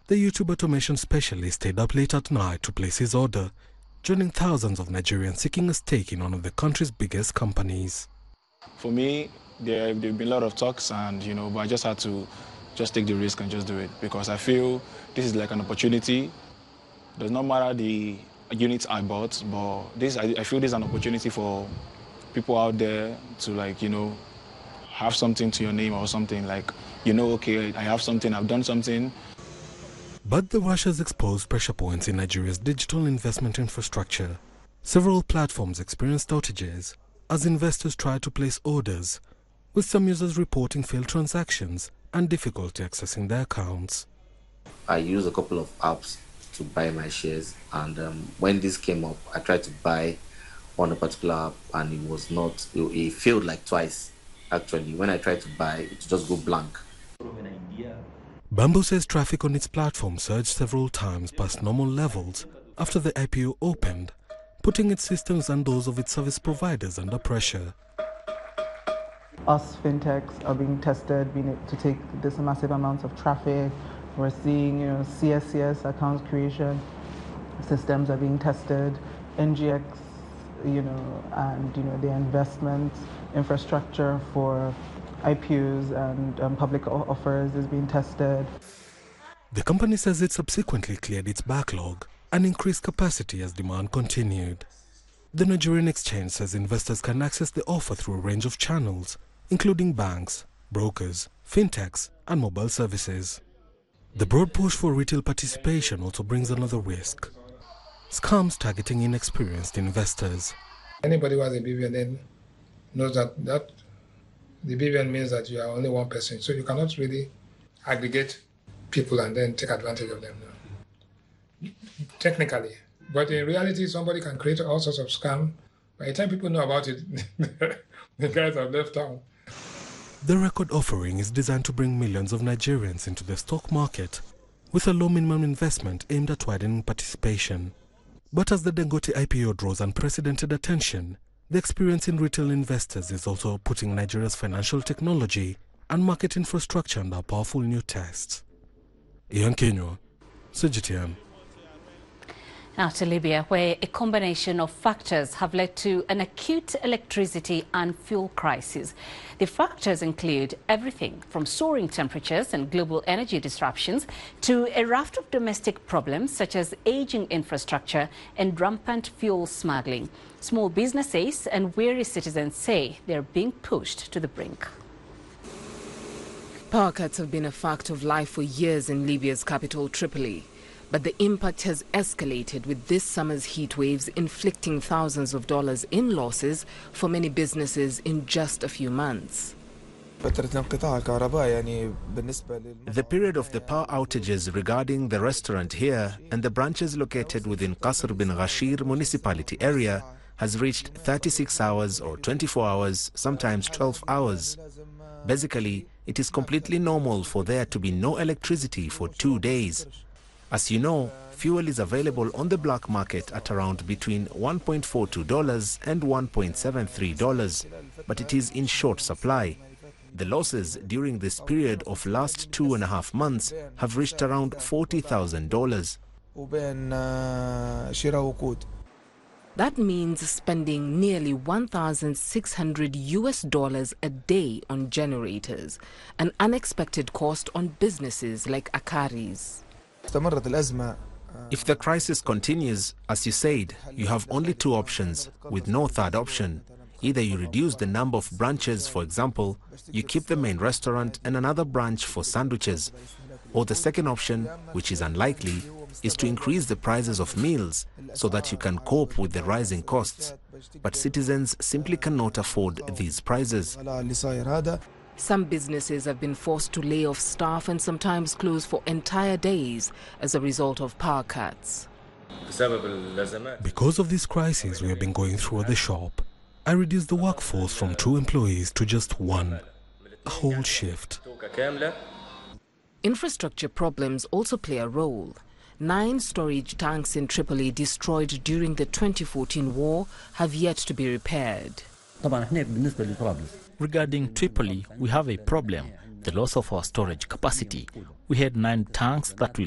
The YouTube automation specialist stayed up late at night to place his order, joining thousands of Nigerians seeking a stake in one of the country's biggest companies. For me, there have been a lot of talks, and but I just had to take the risk and just do it because I feel this is like an opportunity. It does not matter the units I bought, but I feel this is an opportunity for people out there to have something to your name or something okay, I have something, I've done something. But the rush has exposed pressure points in Nigeria's digital investment infrastructure. Several platforms experienced outages as investors tried to place orders, with some users reporting failed transactions and difficulty accessing their accounts. I use a couple of apps to buy my shares, and when this came up, I tried to buy on a particular app, and it failed like twice. Actually, when I tried to buy, it just go blank. Bamboo says traffic on its platform surged several times past normal levels after the IPO opened, putting its systems and those of its service providers under pressure. Us fintechs are being tested, being able to take this massive amounts of traffic. We're seeing, CSCS account creation systems are being tested, NGX, and the investment infrastructure for IPOs and public offers is being tested. The company says it subsequently cleared its backlog and increased capacity as demand continued. The Nigerian exchange says investors can access the offer through a range of channels, including banks, brokers, fintechs, and mobile services. The broad push for retail participation also brings another risk: scams targeting inexperienced investors. Anybody who has a BVN knows that the BVN means that you are only one person, so you cannot really aggregate people and then take advantage of them. Technically. But in reality, somebody can create all sorts of scam. By the time people know about it, the guys have left town. The record offering is designed to bring millions of Nigerians into the stock market with a low minimum investment aimed at widening participation. But as the Dangote IPO draws unprecedented attention, the experience in retail investors is also putting Nigeria's financial technology and market infrastructure under powerful new tests. Ian Kenyo, CGTN. Now to Libya, where a combination of factors have led to an acute electricity and fuel crisis. The factors include everything from soaring temperatures and global energy disruptions to a raft of domestic problems such as aging infrastructure and rampant fuel smuggling. Small businesses and weary citizens say they're being pushed to the brink. Power cuts have been a fact of life for years in Libya's capital, Tripoli. But the impact has escalated with this summer's heat waves inflicting thousands of dollars in losses for many businesses in just a few months. The period of the power outages regarding the restaurant here and the branches located within Qasr bin Ghashir municipality area has reached 36 hours or 24 hours, sometimes 12 hours. Basically, it is completely normal for there to be no electricity for 2 days. As you know, fuel is available on the black market at around between $1.42 and $1.73, but it is in short supply. The losses during this period of last 2.5 months have reached around $40,000. That means spending nearly $1,600 a day on generators, an unexpected cost on businesses like Akaris. If the crisis continues, as you said, you have only two options, with no third option. Either you reduce the number of branches, for example, you keep the main restaurant and another branch for sandwiches. Or the second option, which is unlikely, is to increase the prices of meals so that you can cope with the rising costs. But citizens simply cannot afford these prices. Some businesses have been forced to lay off staff and sometimes close for entire days as a result of power cuts. Because of this crisis we have been going through at the shop, I reduced the workforce from 2 employees to just 1, a whole shift. Infrastructure problems also play a role. 9 storage tanks in Tripoli destroyed during the 2014 war have yet to be repaired. Regarding Tripoli, we have a problem, the loss of our storage capacity. We had 9 tanks that will